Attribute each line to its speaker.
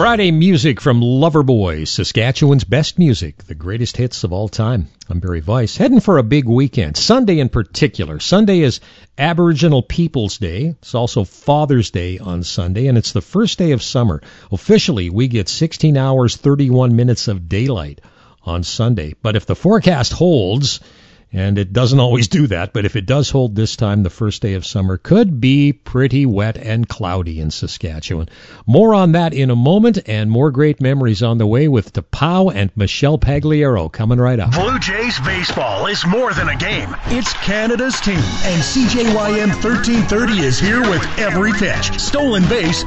Speaker 1: Friday music from Loverboy, Saskatchewan's best music, the greatest hits of all time. I'm Barry Weiss, heading for a big weekend. Sunday in particular. Sunday is Aboriginal Peoples Day. It's also Father's Day on Sunday, and it's the first day of summer. Officially, we get 16 hours, 31 minutes of daylight on Sunday. But if the forecast holds, and it doesn't always do that, but if it does hold this time, the first day of summer could be pretty wet and cloudy in Saskatchewan. More on that in a moment, and more great memories on the way with Tapau and Michelle Pagliaro coming right up.
Speaker 2: Blue Jays baseball is more than a game. It's Canada's team, and CJYM 1330 is here with every pitch. Stolen base